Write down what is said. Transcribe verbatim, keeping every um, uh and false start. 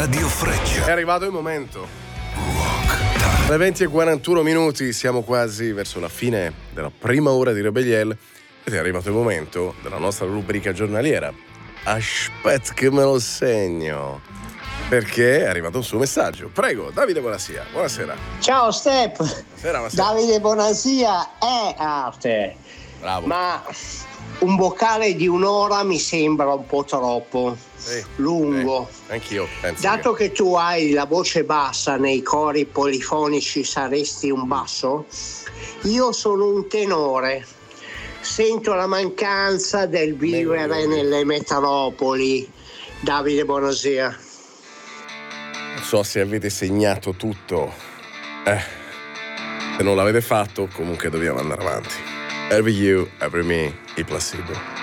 Radio Freccia. È arrivato il momento. Alle venti e quarantuno minuti siamo quasi verso la fine della prima ora di Rebeliel ed è arrivato il momento della nostra rubrica giornaliera. Aspetta che me lo segno, perché è arrivato un suo messaggio. Prego, Davide Bonassia, buonasera. Ciao Step. Buonasera, buonasera. Davide Bonassia è arte. Bravo. Ma un vocale di un'ora mi sembra un po' troppo Sì, lungo. sì, anch'io penso. Dato che... che tu hai la voce bassa nei cori polifonici, saresti un basso? Io sono un tenore. Sento la mancanza del vivere nelle metropoli. Davide Bonassia. Non so se avete segnato tutto. Eh, se non l'avete fatto, comunque dobbiamo andare avanti. Every You, Every Me, i Placebo.